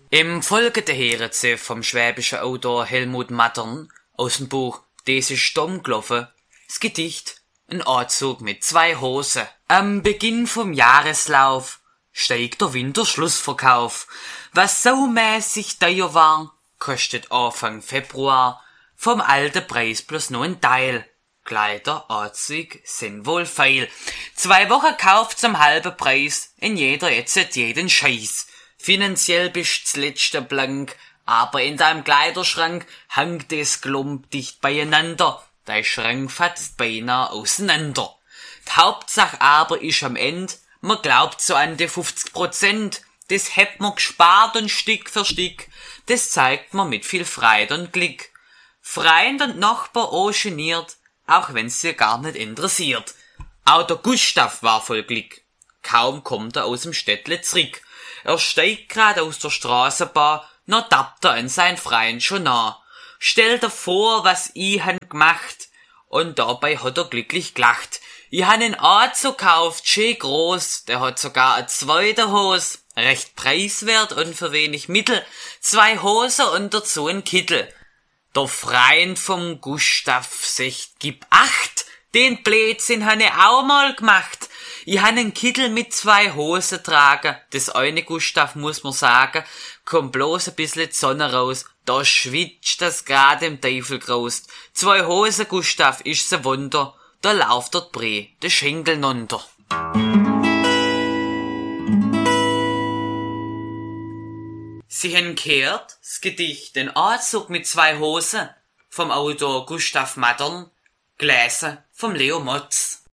Im folgenden hören Sie vom schwäbischen Autor Helmut Mattern aus dem Buch Des ist dumm gelaufen das Gedicht Ein Anzug mit 2 Hosen. Am Beginn vom Jahreslauf steigt der Winterschlussverkauf. Was saumäßig teuer war, kostet Anfang Februar vom alten Preis bloß nur ein Teil. Kleider, Anzug sind wohl feil. 2 Wochen kauft zum halben Preis, in jeder jetzt jeden Scheiß. Finanziell bist zuletzt blank, aber in deinem Kleiderschrank hangt es Klump dicht beieinander. Dein Schrank fatzt beinahe auseinander. Die Hauptsache aber ist am Ende, man glaubt so an die 50%. Das hat man gespart und Stück für Stück. Das zeigt man mit viel Freude und Glück. Freund und Nachbar auch geniert, auch wenn's sie gar nicht interessiert. Auch der Gustav war voll Glück. Kaum kommt er aus dem Städtle zurück. Er steigt grad aus der Straßenbahn, noch tappt er an sein Freund schon nah. Stell dir vor, was ich han gemacht, und dabei hat er glücklich gelacht. Ich han einen Anzug gekauft, schön groß, der hat sogar eine zweite Hose, recht preiswert und für wenig Mittel, 2 Hosen und dazu ein Kittel. Der Freund vom Gustav sagt, gib acht, den Blödsinn han ich auch mal gemacht. Ich han einen Kittel mit 2 Hosen tragen. Das eine Gustav, muss man sagen, kommt bloß ein bisschen die Sonne raus. Da schwitzt das grad im Teufel graust. 2 Hosen, Gustav, ist ein Wunder. Da lauft der Bree, der Schenkel nunter. Sie haben gehört, das Gedicht Den Anzug mit 2 Hosen vom Autor Gustav Mattern, gelesen vom Leo Motz.